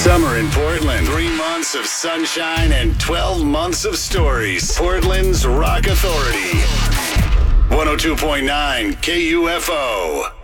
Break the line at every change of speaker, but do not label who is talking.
summer in Portland. 3 months of sunshine and 12 months of stories. Portland's Rock Authority. 102.9 KUFO.